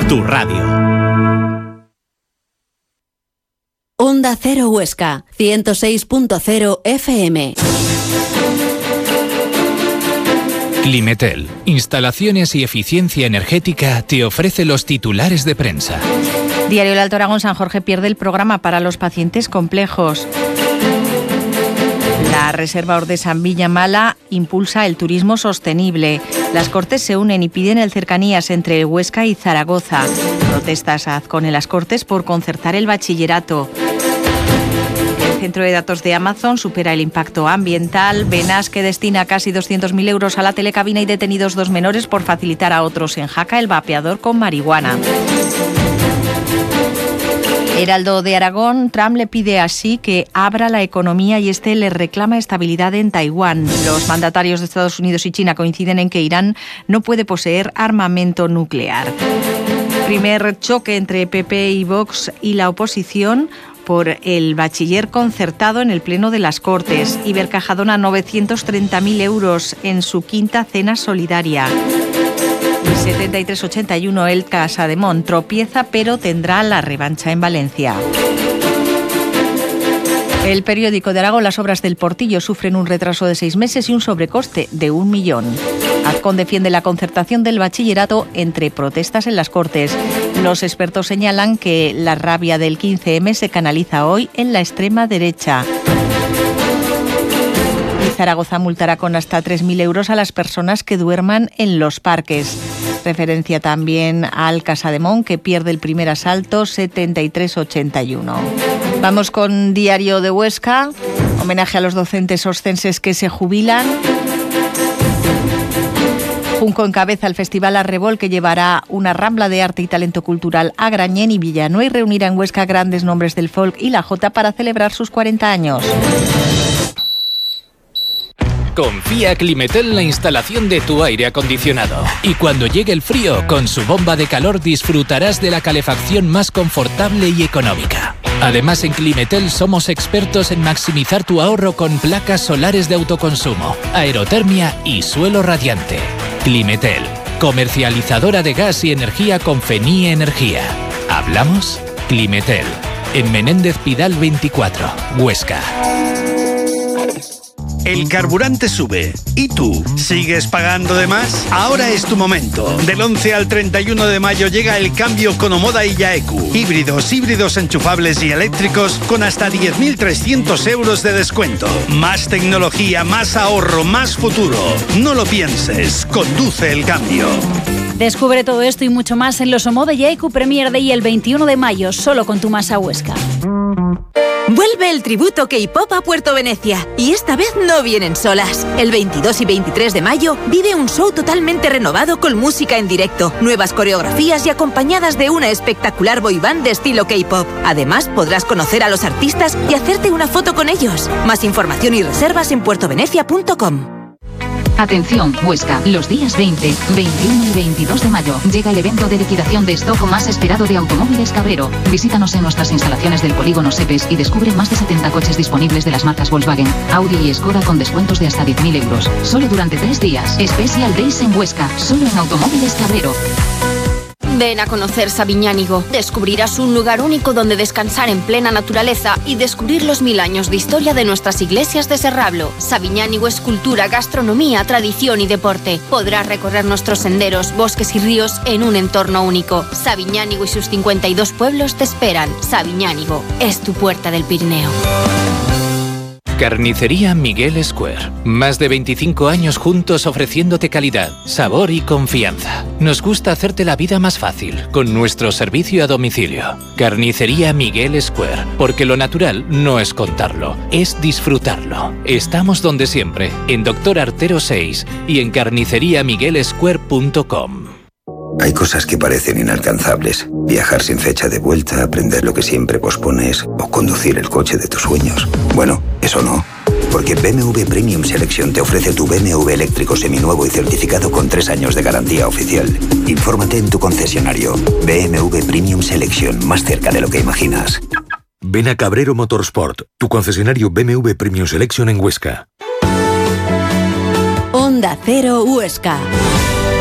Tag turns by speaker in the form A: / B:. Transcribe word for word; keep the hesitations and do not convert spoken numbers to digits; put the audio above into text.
A: tu radio.
B: Onda Cero Huesca, ciento seis punto cero F M.
C: Climetel, instalaciones y eficiencia energética, te ofrece los titulares de prensa.
D: Diario El Alto Aragón, San Jorge pierde el programa para los pacientes complejos. La Reserva Ordesa Villamala impulsa el turismo sostenible. Las Cortes se unen y piden el cercanías entre Huesca y Zaragoza. Protestas Azcón en las Cortes por concertar el bachillerato. El centro de datos de Amazon supera el impacto ambiental. Benas, que destina casi doscientos mil euros a la telecabina, y detenidos dos menores por facilitar a otros en Jaca el vapeador con marihuana. Heraldo de Aragón, Trump le pide a Xi que abra la economía y este le reclama estabilidad en Taiwán. Los mandatarios de Estados Unidos y China coinciden en que Irán no puede poseer armamento nuclear. Primer choque entre P P y Vox y la oposición por el bachiller concertado en el Pleno de las Cortes. Ibercaja dona novecientos treinta mil euros en su quinta cena solidaria. setenta y tres ochenta y uno, el Casademont tropieza pero tendrá la revancha en Valencia. El periódico de Aragón, las obras del Portillo sufren un retraso de seis meses y un sobrecoste de un millón. Azcón defiende la concertación del bachillerato entre protestas en las Cortes. Los expertos señalan que la rabia del quince eme se canaliza hoy en la extrema derecha. Zaragoza multará con hasta tres mil euros a las personas que duerman en los parques. Referencia también al Casademont, que pierde el primer asalto, setenta y tres ochenta y uno. Vamos con Diario de Huesca. Homenaje a los docentes oscenses que se jubilan. Junco encabeza el Festival Arrebol, que llevará una rambla de arte y talento cultural a Grañén y Villanueva, y reunirá en Huesca grandes nombres del folk y la jota para celebrar sus cuarenta años.
C: Confía a Climetel la instalación de tu aire acondicionado. Y cuando llegue el frío, con su bomba de calor disfrutarás de la calefacción más confortable y económica. Además, en Climetel somos expertos en maximizar tu ahorro con placas solares de autoconsumo, aerotermia y suelo radiante. Climetel, comercializadora de gas y energía con Fenie Energía. ¿Hablamos? Climetel, en Menéndez Pidal veinticuatro, Huesca.
E: El carburante sube. ¿Y tú? ¿Sigues pagando de más? Ahora es tu momento. Del once al treinta y uno de mayo llega el cambio con Omoda y Yaeku. Híbridos, híbridos enchufables y eléctricos con hasta diez mil trescientos euros de descuento. Más tecnología, más ahorro, más futuro. No lo pienses. Conduce el cambio.
F: Descubre todo esto y mucho más en los Omoda y Yaeku Premier Day el veintiuno de mayo, solo con tu Masa Huesca.
G: Vuelve el tributo K-Pop a Puerto Venecia, y esta vez no vienen solas. El veintidós y veintitrés de mayo vive un show totalmente renovado con música en directo, nuevas coreografías y acompañadas de una espectacular boy band de estilo K-Pop. Además, podrás conocer a los artistas y hacerte una foto con ellos. Más información y reservas en puerto venecia punto com.
H: Atención, Huesca, los días veinte, veintiuno y veintidós de mayo llega el evento de liquidación de stock más esperado de Automóviles Cabrero. Visítanos en nuestras instalaciones del polígono Sepes y descubre más de setenta coches disponibles de las marcas Volkswagen, Audi y Skoda con descuentos de hasta diez mil euros. Solo durante tres días. Special Days en Huesca, solo en Automóviles Cabrero.
I: Ven a conocer Sabiñánigo. Descubrirás un lugar único donde descansar en plena naturaleza y descubrir los mil años de historia de nuestras iglesias de Serrablo. Sabiñánigo es cultura, gastronomía, tradición y deporte. Podrás recorrer nuestros senderos, bosques y ríos en un entorno único. Sabiñánigo y sus cincuenta y dos pueblos te esperan. Sabiñánigo es tu puerta del Pirineo.
C: Carnicería Miguel Square. Más de veinticinco años juntos ofreciéndote calidad, sabor y confianza. Nos gusta hacerte la vida más fácil con nuestro servicio a domicilio. Carnicería Miguel Square, porque lo natural no es contarlo, es disfrutarlo. Estamos donde siempre, en Doctor Artero seis y en carnicería miguel square punto com.
J: Hay cosas que parecen inalcanzables. Viajar sin fecha de vuelta, aprender lo que siempre pospones o conducir el coche de tus sueños. Bueno, eso no. Porque B M W Premium Selection te ofrece tu B M W eléctrico seminuevo y certificado con tres años de garantía oficial. Infórmate en tu concesionario. B M W Premium Selection, más cerca de lo que imaginas.
K: Ven a Cabrero Motorsport, tu concesionario B M W Premium Selection en Huesca.
B: Onda Cero Huesca.